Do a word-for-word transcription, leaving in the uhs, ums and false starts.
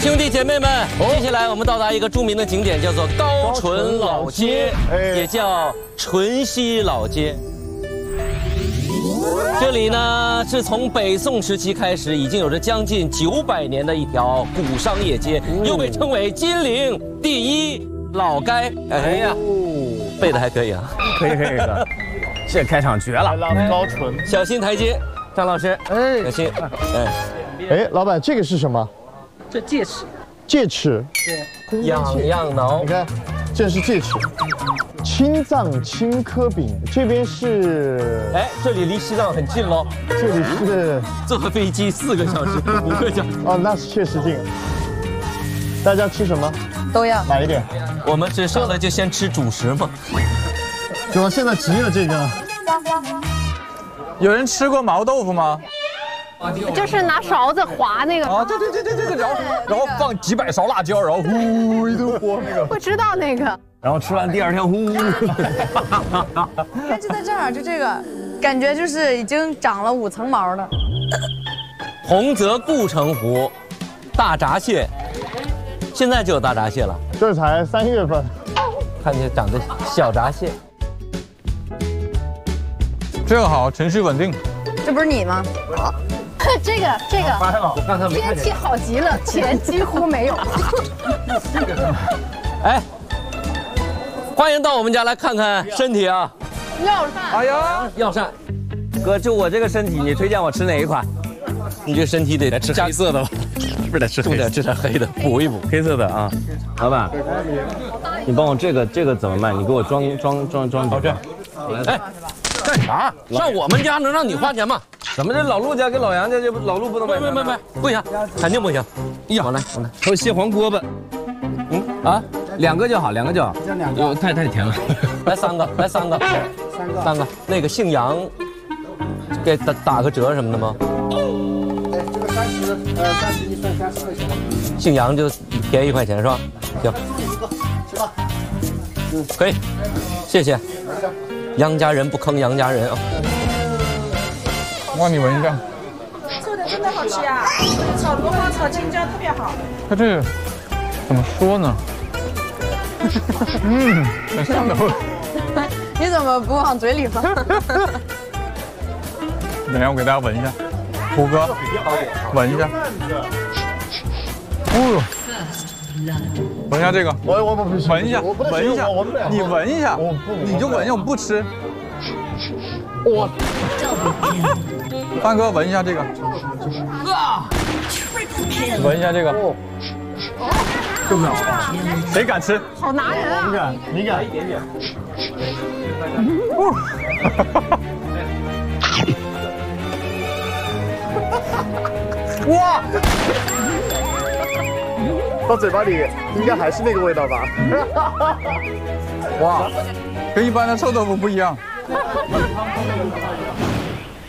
兄弟姐妹们，接下来我们到达一个著名的景点，叫做高淳老街，也叫淳熙老街。这里呢是从北宋时期开始，已经有着将近九百年的一条古商业街，又被称为金陵第一老街。哎呀，背的还可以啊， 可以可以的，这开场绝了。 高淳， 小心台阶，张老师， 哎， 小心，哎。 哎，老板，这个是什么？ 这戒尺， 戒尺。 对， 痒痒挠。 你看，这是戒尺。青藏青稞饼，这边是。 哎，这里离西藏很近喽。 这里是坐飞机四个小时，五个小时。 哦，那是确实近。大家吃什么？ 都要。 哪一点？ 我们是上来就先吃主食嘛。 主要现在只有这个。 有人吃过毛豆腐吗？ 就是拿勺子划那个啊，对对对对对，然后然后放几百勺辣椒，然后呼一顿锅那个。 我知道那个。 然后吃完第二天呼。 看就在这儿，就这个，感觉就是已经长了五层毛了。 洪泽故城湖，大闸蟹，现在就有大闸蟹了。 这才三月份， 看见长的小闸蟹。 这个好，程序稳定。 这不是你吗？好。 这个这个， 我刚才没看见。 天气好极了，钱几乎没有。 哎，欢迎到我们家来看看身体啊！ 药膳。 哎呀， 药膳，哥，就我这个身体，你推荐我吃哪一款？你这身体得吃黑色的吧？不是得吃重点吃点黑的，补一补。 黑色的啊，老板，你帮我这个这个怎么卖？你给我装装装装好这。 哎，干啥？上我们家能让你花钱吗？ 怎么这老陆家跟老杨家就老陆不能买？ 没没没，不行，肯定不行。 呀， 我来我来， 还有蟹黄锅巴，嗯啊，两个就好，两个就好。这两个太太甜了。 来三个，来三个，三个，三个。那个姓杨，给打打个折什么的吗？ 哎，这个三十，呃，三十一份，三十块钱。 姓杨就便宜一块钱是吧？行， 是吧？ 嗯，可以，谢谢。杨家人不坑杨家人啊。 哇，你闻一下， 臭的真的好吃呀！炒萝卜、炒青椒特别好。 它这个怎么说呢？嗯，很香的味。 你怎么不往嘴里放？ 等一下，我给大家闻一下，虎哥，闻一下。哦，闻一下这个， 我我我不行， 闻一下，闻一下，你闻一下，你就闻一下，我不吃。我。 范哥，闻一下这个，闻一下这个，受不了，谁敢吃？ 好拿人啊！ 你敢？你敢？一点点。哇！到嘴巴里应该还是那个味道吧？ 哇，跟一般的臭豆腐不一样。